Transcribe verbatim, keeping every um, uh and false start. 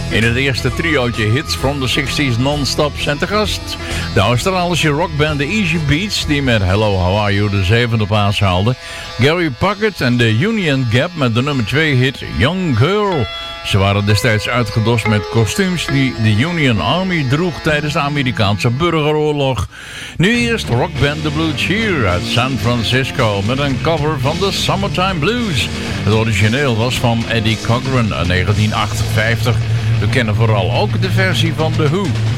In het eerste triootje Hits from the sixties non-stop zijn te gast de Australische rockband The Easy Beats, die met Hello How Are You de zevende plaats haalde, Gary Puckett en de Union Gap met de nummer twee hit Young Girl. Ze waren destijds uitgedost met kostuums die de Union Army droeg tijdens de Amerikaanse burgeroorlog. Nu eerst rockband The Blue Cheer uit San Francisco met een cover van de Summertime Blues. Het origineel was van Eddie Cochran uit negentien achtenvijftig. We kennen vooral ook de versie van The Who.